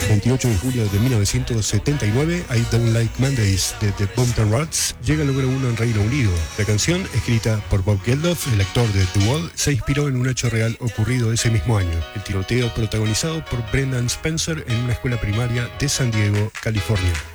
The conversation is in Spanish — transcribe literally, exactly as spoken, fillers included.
veintiocho de julio de mil novecientos setenta y nueve, I Don't Like Mondays de The Boomtown Rats llega al número uno en Reino Unido. La canción, escrita por Bob Geldof, el actor de The Wall, se inspiró en un hecho real ocurrido ese mismo año, el tiroteo protagonizado por Brendan Spencer en una escuela primaria de San Diego, California.